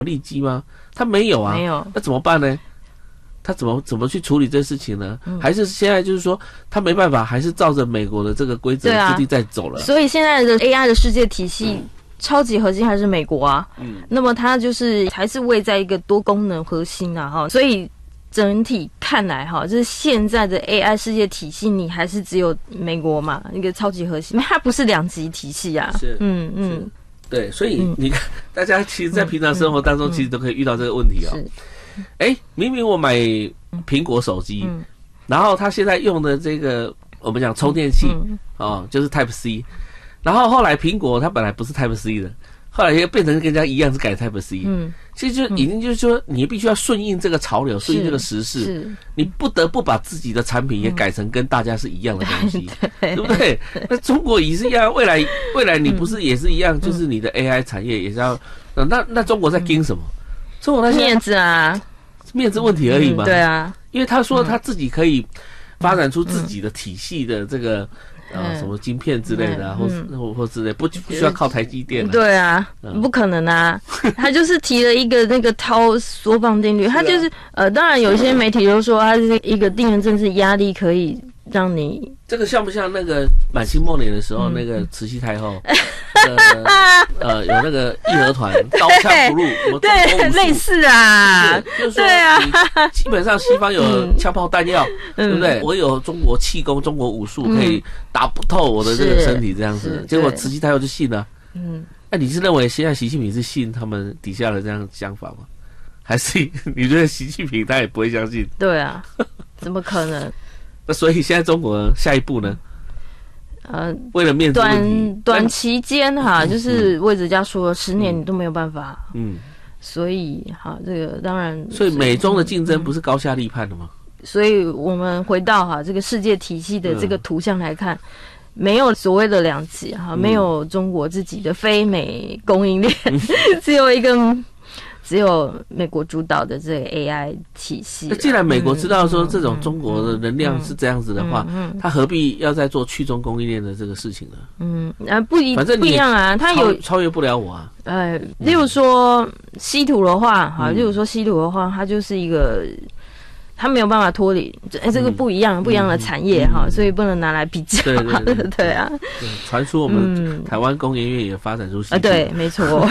利基吗？他没有啊， 没有， 那怎么办呢？他怎么去处理这事情呢？还是现在就是说他没办法，还是照着美国的这个规则制定在走了。 所以现在的 AI 的世界体系，超级核心还是美国啊。那么它就是还是位在一个多功能核心啊哈，所以整体看来哈，就是现在的 AI 世界体系，你还是只有美国嘛，一个超级核心，它不是两极体系啊。 是，对，所以你看，大家其实，在平常生活当中，其实都可以遇到这个问题哦。明明我买苹果手机，然后他现在用的这个我们讲充电器就是 Type C， 然后后来苹果它本来不是 Type C 的，后来又变成跟人家一样是改 Type C，其实就已经就是说你必须要顺应这个潮流，顺应这个时势，你不得不把自己的产品也改成跟大家是一样的东西，对不对？那中国也是一样，未来你不是也是一样，就是你的 AI 产业也是要，那中国在盯什么？中国那些面子啊， 面子问题而已嘛。 对啊， 因为他说他自己可以发展出自己的体系的这个什么晶片之类的啊，或之类，不需要靠台积电。 对啊，不可能啊！他就是提了一个那个涛缩放定律，他就是当然有一些媒体都说他是一个地缘政治压力可以让你。 这个像不像那个满清末年的时候，那个慈禧太后，有那个义和团刀枪不入， 对，类似啊， 就是说，基本上西方有枪炮弹药，对不对？我有中国气功、中国武术，可以打不透我的这个身体，这样子。结果慈禧太后就信了。那你是认为现在习近平是信他们底下的这样想法吗？还是你觉得习近平他也不会相信？ 对啊，怎么可能？ 那所以现在中国下一步呢？为了面子问题， 短期间哈，就是魏哲家说了10年你都没有办法。所以哈，这个当然， 所以美中的竞争不是高下立判的吗？ 所以我们回到哈这个世界体系的这个图像来看，没有所谓的两极哈，没有中国自己的非美供应链，只有美国主导的这个 AI 体系。 那既然美国知道说这种中国的能量是这样子的话，他何必要再做去中供应链的这个事情呢？ 不一样啊，他有超越不了我啊。 例如说稀土的话，它就是一个。它没有办法脱离，这个不一样的产业哈，所以不能拿来比较。对啊。 传出我们台湾工研院也发展出稀土。 对，没错。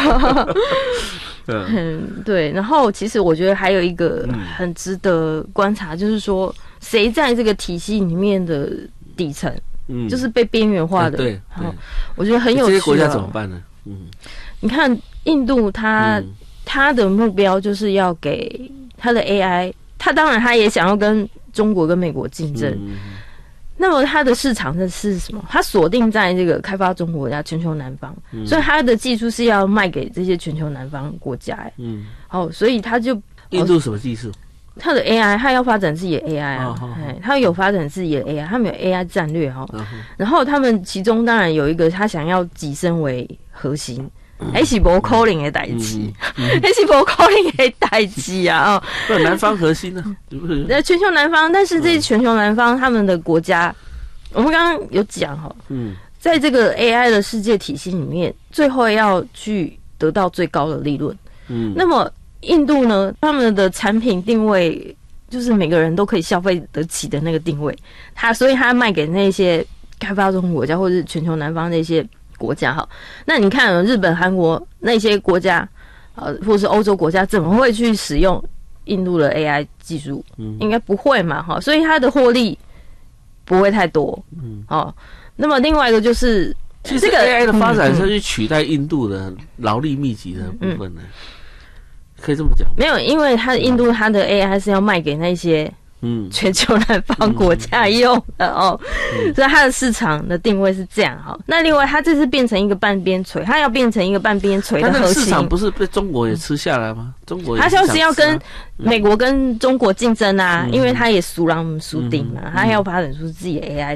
对。然后其实我觉得还有一个很值得观察，就是说谁在这个体系里面的底层，就是被边缘化的。 对。 我觉得很有趣。 这些国家怎么办呢？ 你看印度，它的目标就是要给它的 AI。他当然，他也想要跟中国跟美国竞争。那么他的市场是什么？他锁定在这个开发中国家、全球南方，所以他的技术是要卖给这些全球南方国家。所以他就印度什么技术？ 他的 AI， 他要发展自己的 AI 啊，他有发展自己的 AI， 他们有 AI 战略哈。然后他们其中当然有一个，他想要跻身为核心。还是无可能的代志，还是无可能的代志啊！ 南方核心呢？ 全球南方，但是这些全球南方他们的国家，我们刚刚有讲哈，在这个 AI 的世界体系里面，最后要去得到最高的利润。那么印度呢，他们的产品定位就是每个人都可以消费得起的那个定位，所以他卖给那些开发中国家或者是全球南方那些。国家哈，那你看日本、韩国那些国家，或是欧洲国家，怎么会去使用印度的 AI 技术？应该不会嘛哈，所以它的获利不会太多。那么另外一个就是， 其实 AI 的发展是去取代印度的劳力密集的部分呢，可以这么讲。 没有，因为印度它的 AI 是要卖给那些。全球南方国家用的所以它的市场的定位是这样哈。那另外，它这是变成一个半边陲，它要变成一个半边陲的核心。它的市场不是被中国也吃下来吗？中国它就是要跟美国跟中国竞争啊，因为它也输让输定嘛，它要发展出自己的 AI 的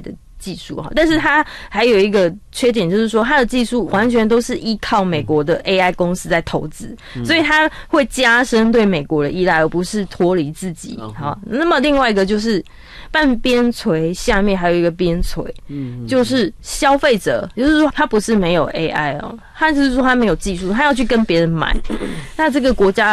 技术哈，但是它还有一个缺点，就是说它的技术完全都是依靠美国的 AI 公司在投资，所以它会加深对美国的依赖，而不是脱离自己。好，那么另外一个就是半边陲下面还有一个边陲，就是消费者，也就是说他不是没有 AI 哦，他就是说他没有技术，他要去跟别人买，那这个国家